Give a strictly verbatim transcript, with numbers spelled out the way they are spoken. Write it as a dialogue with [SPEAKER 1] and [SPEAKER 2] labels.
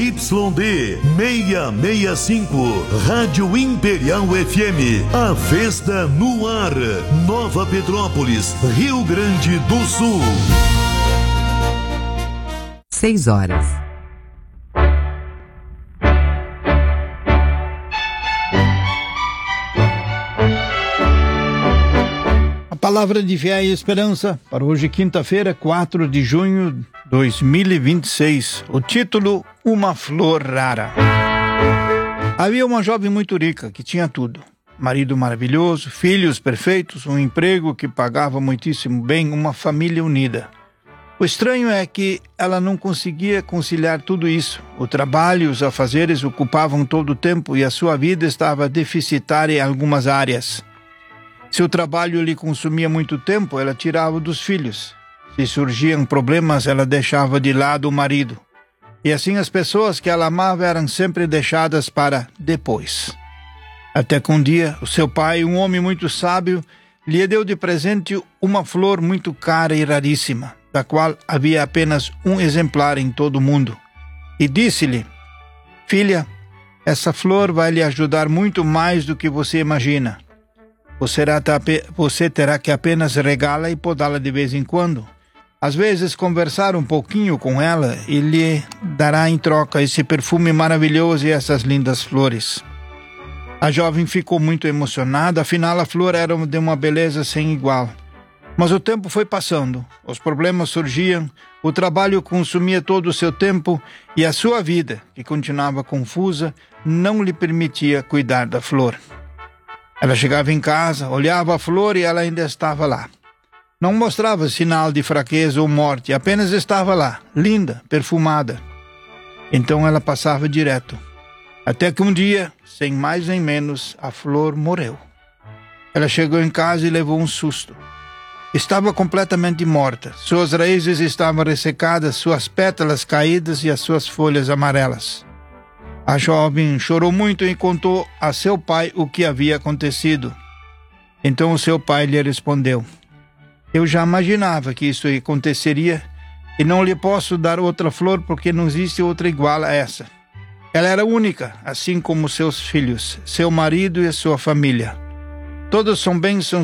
[SPEAKER 1] Y D seiscentos e sessenta e cinco, Rádio Imperial F M. A festa no ar. Nova Petrópolis, Rio Grande do Sul.
[SPEAKER 2] Seis horas.
[SPEAKER 3] A palavra de fé e esperança para hoje, quinta-feira, quatro de junho de dois mil e vinte e seis. O título: Uma Flor Rara. Havia uma jovem muito rica que tinha tudo: marido maravilhoso, filhos perfeitos, um emprego que pagava muitíssimo bem, uma família unida. O estranho é que ela não conseguia conciliar tudo isso. O trabalho e os afazeres ocupavam todo o tempo e a sua vida estava deficitária em algumas áreas. Se o trabalho lhe consumia muito tempo, ela tirava dos filhos. Se surgiam problemas, ela deixava de lado o marido. E assim as pessoas que ela amava eram sempre deixadas para depois. Até que um dia, o seu pai, um homem muito sábio, lhe deu de presente uma flor muito cara e raríssima, da qual havia apenas um exemplar em todo o mundo. E disse-lhe: filha, essa flor vai lhe ajudar muito mais do que você imagina. Você terá, você terá que apenas regá-la e podá-la de vez em quando. Às vezes conversar um pouquinho com ela e lhe dará em troca esse perfume maravilhoso e essas lindas flores. A jovem ficou muito emocionada, afinal a flor era de uma beleza sem igual. Mas o tempo foi passando, os problemas surgiam, o trabalho consumia todo o seu tempo e a sua vida, que continuava confusa, não lhe permitia cuidar da flor. Ela chegava em casa, olhava a flor e ela ainda estava lá. Não mostrava sinal de fraqueza ou morte, apenas estava lá, linda, perfumada. Então ela passava direto. Até que um dia, sem mais nem menos, a flor morreu. Ela chegou em casa e levou um susto. Estava completamente morta. Suas raízes estavam ressecadas, suas pétalas caídas e as suas folhas amarelas. A jovem chorou muito e contou a seu pai o que havia acontecido. Então o seu pai lhe respondeu: eu já imaginava que isso aconteceria e não lhe posso dar outra flor porque não existe outra igual a essa. Ela era única, assim como seus filhos, seu marido e a sua família. Todos são bênçãos